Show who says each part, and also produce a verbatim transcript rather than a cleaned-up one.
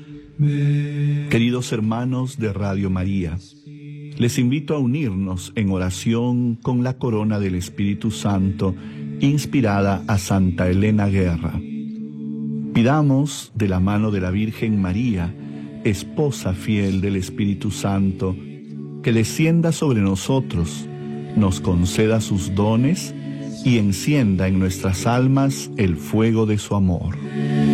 Speaker 1: Queridos hermanos de Radio María, les invito a unirnos en oración con la corona del Espíritu Santo inspirada a Santa Elena Guerra. Pidamos de la mano de la Virgen María, esposa fiel del Espíritu Santo, que descienda sobre nosotros, nos conceda sus dones y encienda en nuestras almas el fuego de su amor.